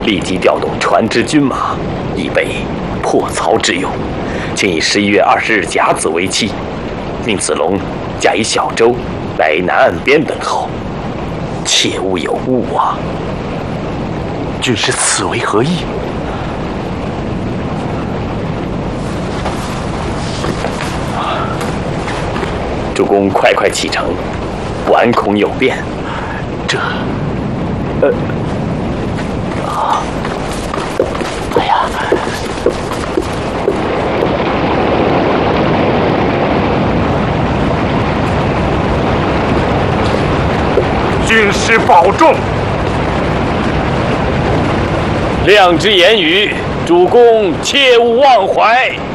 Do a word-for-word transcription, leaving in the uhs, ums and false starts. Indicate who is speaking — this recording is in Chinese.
Speaker 1: 立即调动船只军马，以备破曹之用。请以十一月二十日甲子为期，令子龙驾以小舟来南岸边等候，切勿有误啊！
Speaker 2: 军师此为何意？
Speaker 1: 主公快快启程，顽恐有变。
Speaker 2: 这，呃，啊，哎呀！
Speaker 3: 军师保重。
Speaker 1: 亮之言语，主公切勿忘怀。